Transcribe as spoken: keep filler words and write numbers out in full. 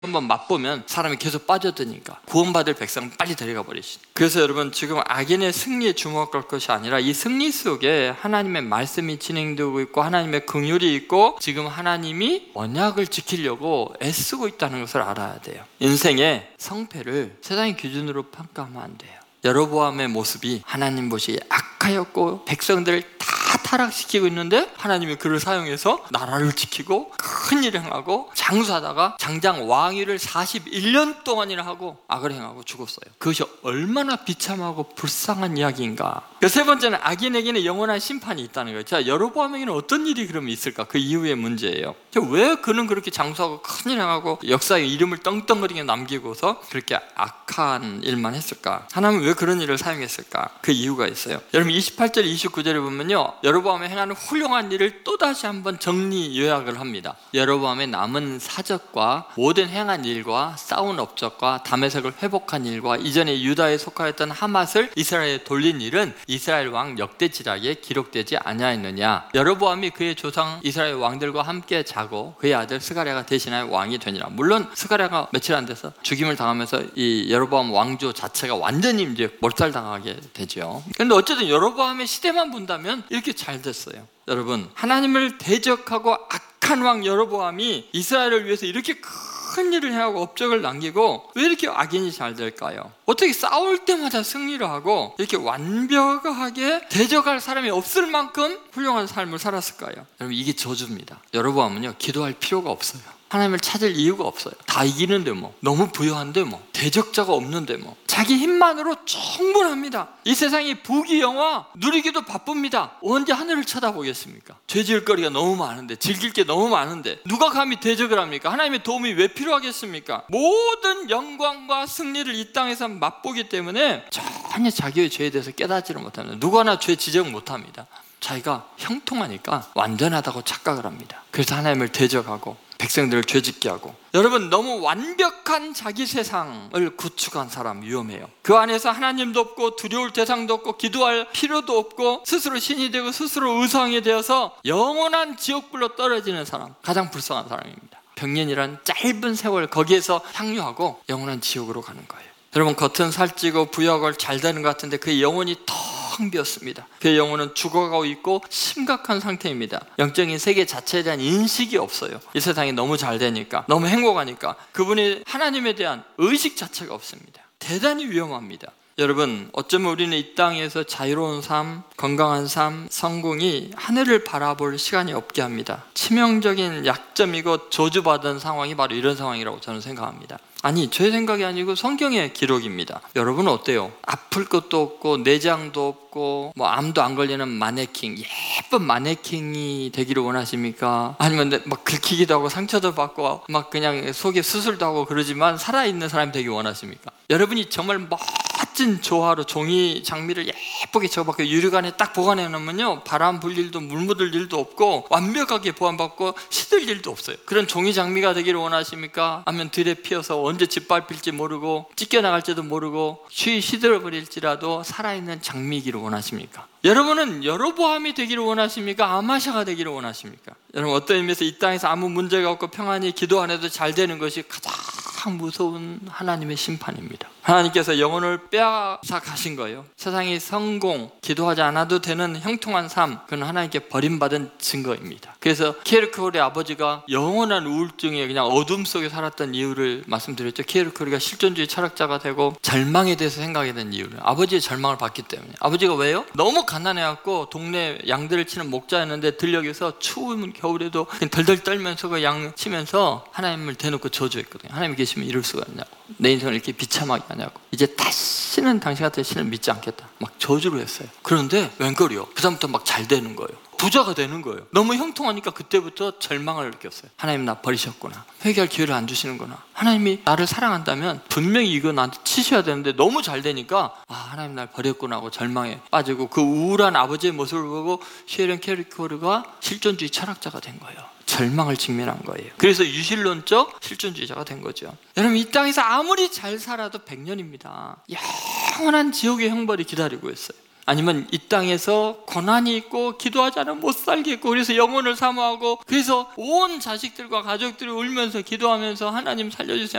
한번 맛보면 사람이 계속 빠져드니까 구원받을 백성 빨리 데려가 버리시죠. 그래서 여러분, 지금 악인의 승리에 주목할 것이 아니라 이 승리 속에 하나님의 말씀이 진행되고 있고 하나님의 긍휼이 있고 지금 하나님이 언약을 지키려고 애쓰고 있다는 것을 알아야 돼요. 인생의 성패를 세상의 기준으로 평가하면 안 돼요. 여로보암의 모습이 하나님 보시기에 악하였고 백성들을 다 타락시키고 있는데 하나님이 그를 사용해서 나라를 지키고 큰 일을 행하고 장수하다가 장장 왕위를 사십일 년 동안이나 하고 악을 행하고 죽었어요. 그것이 얼마나 비참하고 불쌍한 이야기인가. 세 번째는 악인에게는 영원한 심판이 있다는 거예요. 자, 여로보암에게는 어떤 일이 그러면 있을까? 그 이후의 문제예요. 왜 그는 그렇게 장수하고 큰 일을 행하고 역사의 이름을 떵떵거리게 남기고서 그렇게 악한 일만 했을까? 하나님은 왜 그런 일을 사용했을까? 그 이유가 있어요. 여러분, 이십팔 절 이십구 절에 보면요, 여로보암이 행하는 훌륭한 일을 또다시 한번 정리 요약을 합니다. 여로보암의 남은 사적과 모든 행한 일과 쌓은 업적과 다메섹을 회복한 일과 이전에 유다에 속하였던 하맛을 이스라엘에 돌린 일은 이스라엘 왕 역대지략에 기록되지 아니하였느냐. 여로보암이 그의 조상 이스라엘 왕들과 함께 자고 그의 아들 스가랴가 대신하여 왕이 되니라. 물론 스가랴가 며칠 안 돼서 죽임을 당하면서 이 여로보암 왕조 자체가 완전히 이제 몰살당하게 되죠. 그런데 어쨌든 여로보암의 시대만 본다면 이렇게 잘 됐어요. 여러분, 하나님을 대적하고 악한 왕 여로보암이 이스라엘을 위해서 이렇게 큰 일을 해하고 업적을 남기고 왜 이렇게 악인이 잘 될까요? 어떻게 싸울 때마다 승리를 하고 이렇게 완벽하게 대적할 사람이 없을 만큼 훌륭한 삶을 살았을까요? 여러분, 이게 저주입니다. 여로보암은요, 기도할 필요가 없어요. 하나님을 찾을 이유가 없어요. 다 이기는데 뭐, 너무 부유한데 뭐, 대적자가 없는데 뭐, 자기 힘만으로 충분합니다. 이 세상이 부귀영화 누리기도 바쁩니다. 언제 하늘을 쳐다보겠습니까? 죄 지을 거리가 너무 많은데, 즐길 게 너무 많은데 누가 감히 대적을 합니까? 하나님의 도움이 왜 필요하겠습니까? 모든 영광과 승리를 이 땅에서 맛보기 때문에 전혀 자기의 죄에 대해서 깨닫지를 못합니다. 누구나 죄 지적 못합니다. 자기가 형통하니까 완전하다고 착각을 합니다. 그래서 하나님을 대적하고 백성들을 죄짓게 하고. 여러분, 너무 완벽한 자기 세상을 구축한 사람 위험해요. 그 안에서 하나님도 없고 두려울 대상도 없고 기도할 필요도 없고 스스로 신이 되고 스스로 의상이 되어서 영원한 지옥불로 떨어지는 사람, 가장 불쌍한 사람입니다. 백년이란 짧은 세월, 거기에서 향유하고 영원한 지옥으로 가는 거예요. 여러분, 겉은 살찌고 부유하고 잘 되는 것 같은데 그의 영혼이 텅 비었습니다. 그의 영혼은 죽어가고 있고 심각한 상태입니다. 영적인 세계 자체에 대한 인식이 없어요. 이 세상이 너무 잘 되니까, 너무 행복하니까 그분이 하나님에 대한 의식 자체가 없습니다. 대단히 위험합니다. 여러분, 어쩌면 우리는 이 땅에서 자유로운 삶, 건강한 삶, 성공이 하늘을 바라볼 시간이 없게 합니다. 치명적인 약점이고 저주받은 상황이 바로 이런 상황이라고 저는 생각합니다. 아니, 제 생각이 아니고 성경의 기록입니다. 여러분은 어때요? 아플 것도 없고 내장도 없고 뭐 암도 안 걸리는 마네킹, 예쁜 마네킹이 되기를 원하십니까? 아니면 막 긁히기도 하고 상처도 받고 막 그냥 속에 수술도 하고 그러지만 살아있는 사람이 되기 원하십니까? 여러분이 정말 멋진 조화로 종이 장미를 예쁘게 저밖에 유리관에 딱 보관해 놓으면요, 바람 불 일도 물 묻을 일도 없고 완벽하게 보완받고 시들 일도 없어요. 그런 종이 장미가 되기를 원하십니까? 아니면 들에 피어서 언제 짓밟힐지 모르고 찢겨나갈지도 모르고 쉬 시들어버릴지라도 살아있는 장미이기를 원하십니까? 여러분은 여로보암이 되기를 원하십니까? 아마샤가 되기를 원하십니까? 여러분, 어떤 의미에서 이 땅에서 아무 문제가 없고 평안히 기도 안 해도 잘 되는 것이 가장 무서운 하나님의 심판입니다. 하나님께서 영혼을 빼앗아 가신 거예요. 세상의 성공, 기도하지 않아도 되는 형통한 삶, 그건 하나님께 버림받은 증거입니다. 그래서 키에르케고르의 아버지가 영원한 우울증에 그냥 어둠 속에 살았던 이유를 말씀드렸죠. 키에르케고르가 실존주의 철학자가 되고 절망에 대해서 생각하게 된 이유를, 아버지의 절망을 봤기 때문에. 아버지가 왜요? 너무 가난해갖고 동네 양들을 치는 목자였는데 들녘에서 추운 겨울에도 덜덜 떨면서 그 양 치면서 하나님을 대놓고 저주했거든요. 하나님 계시면 이럴 수가 있냐고, 내 인생을 이렇게 비참하게 하냐고, 이제 다시는 당신 같은 신을 믿지 않겠다, 막 저주를 했어요. 그런데 웬걸이요, 그다음부터 막 잘 되는 거예요. 부자가 되는 거예요. 너무 형통하니까 그때부터 절망을 느꼈어요. 하나님 나 버리셨구나, 회개할 기회를 안 주시는구나, 하나님이 나를 사랑한다면 분명히 이거 나한테 치셔야 되는데 너무 잘 되니까 아, 하나님 날 버렸구나 하고 절망에 빠지고 그 우울한 아버지의 모습을 보고 쉐렌 케르케고르가 실존주의 철학자가 된 거예요. 절망을 직면한 거예요. 그래서 유실론적 실존주의자가 된 거죠. 여러분, 이 땅에서 아무리 잘 살아도 백 년입니다. 영원한 지옥의 형벌이 기다리고 있어요. 아니면 이 땅에서 고난이 있고 기도하지 않으면 못 살겠고 그래서 영혼을 사모하고 그래서 온 자식들과 가족들이 울면서 기도하면서 하나님 살려주세요